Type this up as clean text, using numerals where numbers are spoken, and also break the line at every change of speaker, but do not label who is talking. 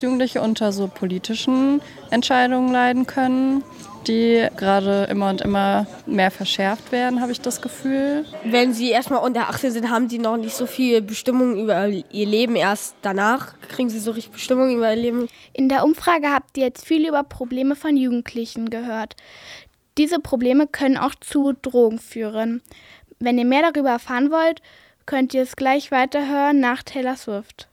Jugendliche unter so politischen Entscheidungen leiden können, die gerade immer und immer mehr verschärft werden, habe ich das Gefühl.
Wenn sie erstmal unter 18 sind, haben die noch nicht so viel Bestimmung über ihr Leben. Erst danach kriegen sie so richtig Bestimmung über ihr Leben.
In der Umfrage habt ihr jetzt viel über Probleme von Jugendlichen gehört. Diese Probleme können auch zu Drogen führen. Wenn ihr mehr darüber erfahren wollt, könnt ihr es gleich weiterhören nach Taylor Swift.